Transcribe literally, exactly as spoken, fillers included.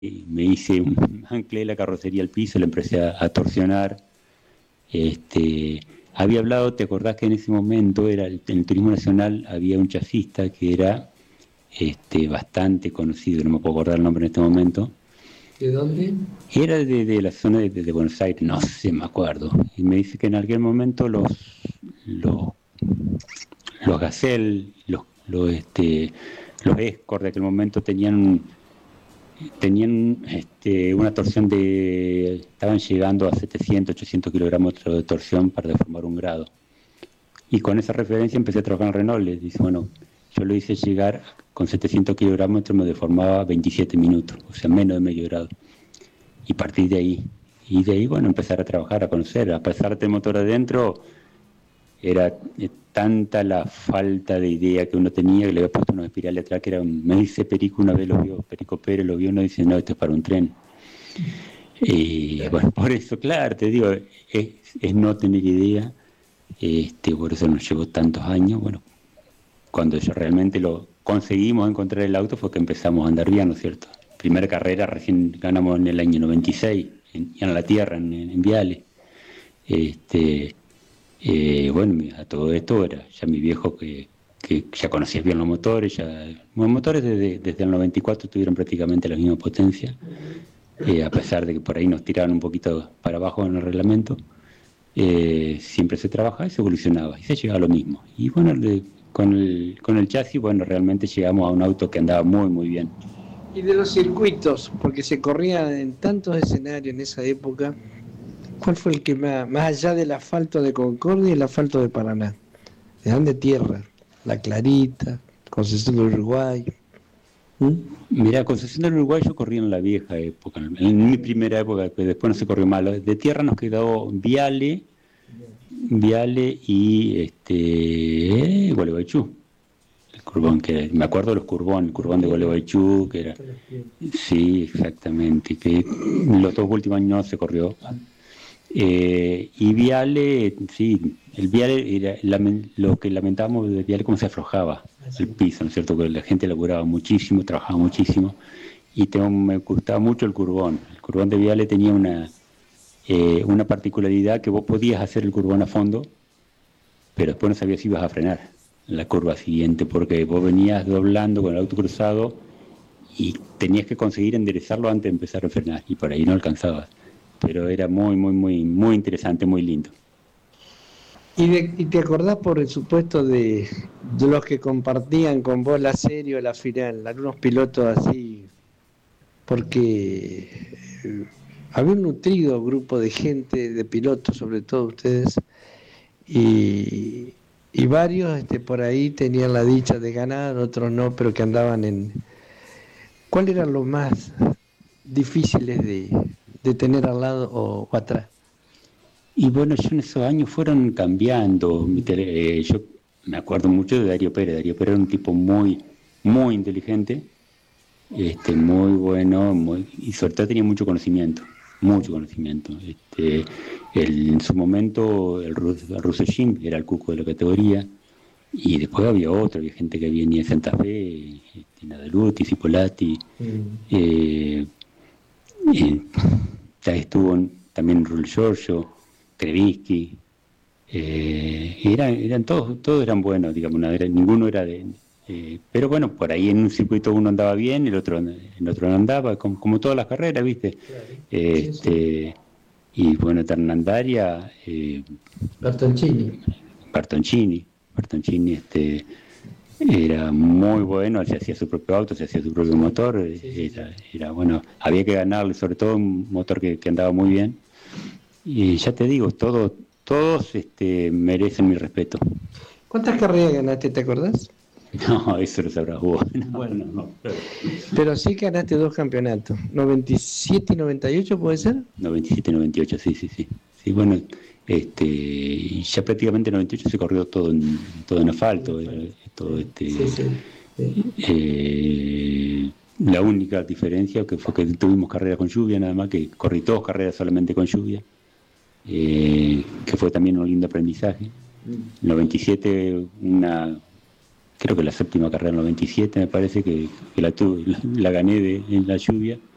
y me hice, un, anclé la carrocería al piso, la empecé a, a torsionar. Este, había hablado, ¿te acordás que en ese momento era el, en el Turismo Nacional había un chasista que era este, bastante conocido, no me puedo acordar el nombre en este momento? ¿De dónde? Era de, de la zona de, de Buenos Aires, no sé, me acuerdo. Y me dice que en aquel momento los los, los Gazelle, los, los, este, los Escort de aquel momento tenían tenían este, una torsión de, estaban llegando a setecientos, ochocientos kilogramos de torsión para deformar un grado. Y con esa referencia empecé a trabajar en Renault. Le dice, bueno, yo lo hice llegar con setecientos kilogramos, me deformaba veintisiete minutos, o sea, menos de medio grado. Y partí de ahí. Y de ahí, bueno, empezar a trabajar, a conocer. A pesar de motor adentro, era tanta la falta de idea que uno tenía que le había puesto una espiral atrás que era un, me dice Perico, una vez lo vio, Perico Pérez lo vio, uno dice, no, esto es para un tren. Y bueno, por eso, claro, te digo, es, es no tener idea, este, por eso nos llevó tantos años. Bueno, cuando yo realmente lo conseguimos encontrar el auto fue que empezamos a andar bien, ¿no es cierto? Primera carrera recién ganamos en el año noventa y seis, en, en la tierra, en, en Viale. Este, eh, bueno, a todo esto era ya mi viejo que, que ya conocía bien los motores, ya los motores desde, desde el noventa y cuatro tuvieron prácticamente la misma potencia, eh, a pesar de que por ahí nos tiraban un poquito para abajo en el reglamento, eh, siempre se trabajaba y se evolucionaba y se llegaba a lo mismo. Y bueno, de, con, el, con el chasis, bueno, realmente llegamos a un auto que andaba muy, muy bien. Y de los circuitos, porque se corría en tantos escenarios en esa época, ¿cuál fue el que más, más allá del asfalto de Concordia y el asfalto de Paraná? ¿De dónde tierra? La Clarita, Concesión del Uruguay. ¿Mm? Mirá, Concesión del Uruguay yo corrí en la vieja época, en mi primera época, que después no se corrió mal. De tierra nos quedó Viale, Viale y este eh, Gualeguaychú. El Curbón, que me acuerdo de los Curbón, el Curbón de Gualeguaychú, que era. Sí, exactamente, que los dos últimos años no se corrió. Eh, y Viale, sí, el Viale era lo que lamentábamos de Viale, cómo se aflojaba el piso, ¿no es cierto? Que la gente laburaba muchísimo, trabajaba muchísimo, y tengo, me gustaba mucho el Curbón. El Curbón de Viale tenía una, eh, una particularidad que vos podías hacer el Curbón a fondo, pero después no sabías si ibas a frenar la curva siguiente, porque vos venías doblando con el auto cruzado y tenías que conseguir enderezarlo antes de empezar a frenar, y por ahí no alcanzabas. Pero era muy, muy, muy, muy interesante, muy lindo. ¿Y, de, y te acordás, por supuesto, de, de los que compartían con vos la serie o la final? Algunos pilotos así, porque eh, había un nutrido grupo de gente, de pilotos, sobre todo ustedes, y, y varios este, por ahí tenían la dicha de ganar, otros no, pero que andaban en... ¿Cuáles eran los más difíciles de, de tener al lado o, o atrás? Y bueno, yo en esos años fueron cambiando. Eh, yo me acuerdo mucho de Darío Pérez. Darío Pérez era un tipo muy, muy inteligente, este, muy bueno, muy, y sobre todo tenía mucho conocimiento, mucho conocimiento. Este, el, en su momento, el, el ruso Jim era el cuco de la categoría, y después había otro, había gente que venía de Santa Fe, este, Nadaluti, Cipolati, mm. eh, eh, estuvo también Rul Giorgio, Trevisky, eh, eran, eran todos, todos eran buenos, digamos, no era, ninguno era de, eh, pero bueno, por ahí en un circuito uno andaba bien, el otro, el otro no andaba, como, como todas las carreras, ¿viste? Claro. Este, sí, sí. Y bueno, Ternandaria, eh, Bertoncini. Bertoncini, Bertoncini, este, era muy bueno, se hacía su propio auto, se hacía su propio motor, sí, sí, era, era bueno, había que ganarle, sobre todo un motor que, que andaba muy bien. Y ya te digo, todo, todos este, merecen mi respeto. ¿Cuántas carreras ganaste, te acordás? No, eso lo sabrás vos. No, bueno, no, pero... pero sí ganaste dos campeonatos, noventa y siete y noventa y ocho, ¿puede ser? noventa y siete y noventa y ocho, sí, sí, sí. Sí, bueno, este, ya prácticamente en noventa y ocho se corrió todo en, todo en asfalto, sí, todo este... Sí, sí, sí. Eh, la única diferencia que fue que tuvimos carreras con lluvia, nada más, que corrí dos carreras solamente con lluvia. Eh, que fue también un lindo aprendizaje. En noventa y siete, una, creo que la séptima carrera en noventa y siete me parece que, que la, tuve, la, la gané de, en la lluvia.